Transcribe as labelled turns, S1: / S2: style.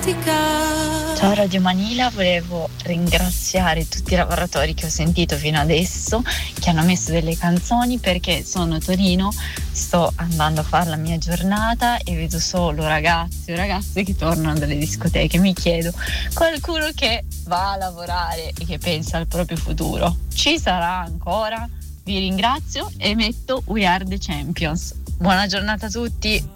S1: Ciao Radio Manila, volevo ringraziare tutti i lavoratori che ho sentito fino adesso, che hanno messo delle canzoni, perché sono a Torino, sto andando a fare la mia giornata e vedo solo ragazzi e ragazze che tornano dalle discoteche. Mi chiedo, qualcuno che va a lavorare e che pensa al proprio futuro ci sarà ancora? Vi ringrazio e metto We Are The Champions. Buona giornata a tutti.